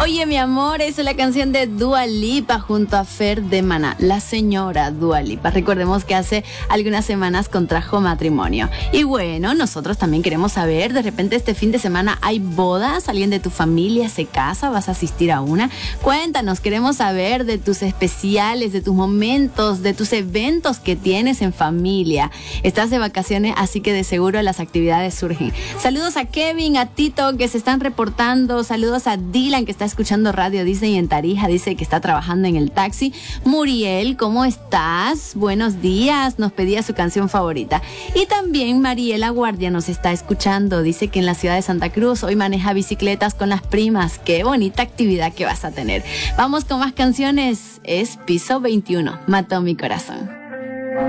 Oye, mi amor, esa es la canción de Dua Lipa junto a Fer de Maná, la señora Dua Lipa. Recordemos que hace algunas semanas contrajo matrimonio. Y bueno, nosotros también queremos saber, de repente este fin de semana hay bodas, alguien de tu familia se casa, vas a asistir a una. Cuéntanos, queremos saber de tus especiales, de tus momentos, de tus eventos que tienes en familia. Estás de vacaciones, así que de seguro las actividades surgen. Saludos a Kevin, a Tito, que se están reportando. Saludos a Dylan, que está escuchando Radio Disney en Tarija, dice que está trabajando en el taxi. Muriel, ¿cómo estás? Buenos días, nos pedía su canción favorita. Y también Mariela Guardia nos está escuchando, dice que en la ciudad de Santa Cruz hoy maneja bicicletas con las primas. Qué bonita actividad que vas a tener. Vamos con más canciones. Es Piso 21, Mató mi corazón.